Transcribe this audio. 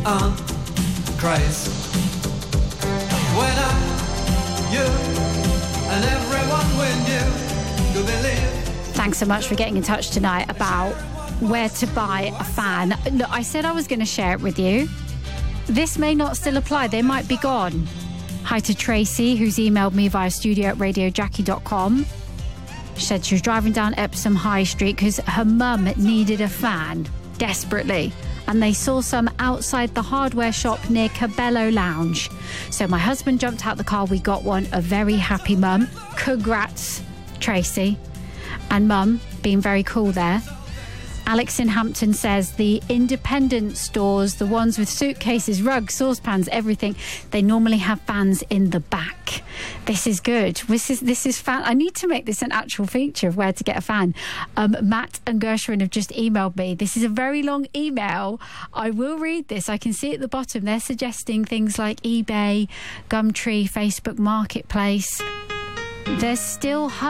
on Christ. When you and everyone we knew to believe. Thanks so much for getting in touch tonight about where to buy a fan. Look, I said I was going to share it with you. This may not still apply. They might be gone. Hi to Tracy, who's emailed me via studio@radiojackie.com. She said she was driving down Epsom High Street because her mum needed a fan desperately, and they saw some outside the hardware shop near Cabello Lounge. So my husband jumped out the car. We got one. A very happy mum. Congrats, Tracy. And mum being very cool there. Alex in Hampton says the independent stores, the ones with suitcases, rugs, saucepans, everything, they normally have fans in the back. This is good. This is fan. I need to make this an actual feature of where to get a fan. Matt and Gershwin have just emailed me. This is a very long email. I will read this. I can see at the bottom they're suggesting things like eBay, Gumtree, Facebook Marketplace. There's still